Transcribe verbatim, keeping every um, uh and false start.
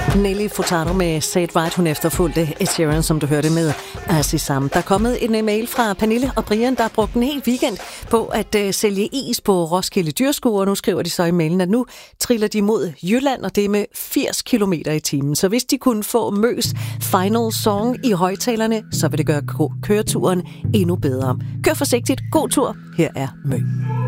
Nelly Furtado med Say It Right, hun efterfulgte Ed Sheeran, som du hørte med Azizam. Der er kommet en mail fra Pernille og Brian, der har brugt en hel weekend på at uh, sælge is på Roskilde Dyrskue, og nu skriver de så i mailen, at nu triller de mod Jylland, og det er med firs kilometer i timen. Så hvis de kunne få Møs Final Song i højtalerne, så vil det gøre køreturen endnu bedre. Kør forsigtigt. God tur. Her er Mø.